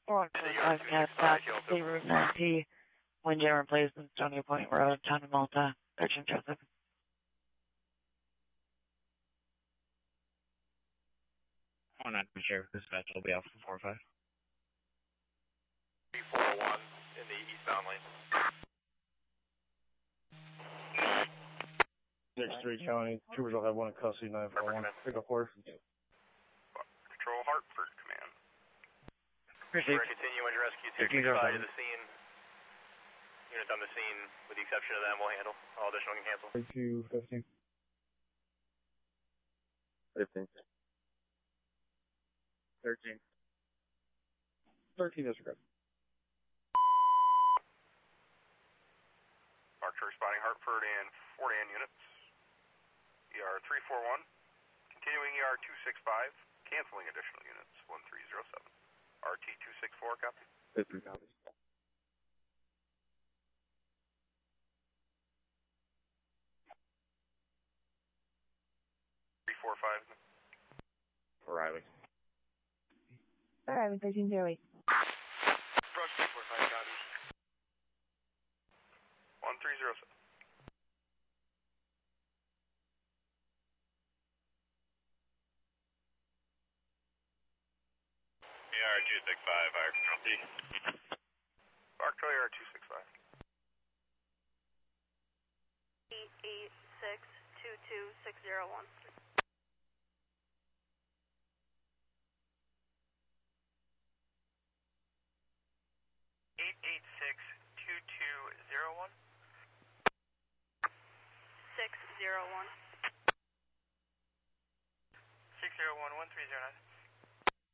415 Cast Pass, State Route 9T, Windjammer Place in Stony Point Road, Town of Malta, Search and Joseph. I'm not sure if dispatch will be off for 4-5. 3401 in the eastbound lane. Next 3 county, troopers will have one in custody, 941. Pick up horse. Control Hartford, command. We're Received. going to continue on your rescue. Take your side of the scene. Units on the scene, with the exception of them, we'll handle. All additional can cancel. 3215. 15. 13. 13 is good. Archer responding Hartford and Fort Ann units. ER 341. Continuing ER 265. Canceling additional units 1307. RT 264, copy. 53 copies. Arriving. Arriving, 1308. Approach 345, copy. 1307. ER 265, fire control D. Fire control ER 265. 886-22601. 886-2201. 601. 601-1309.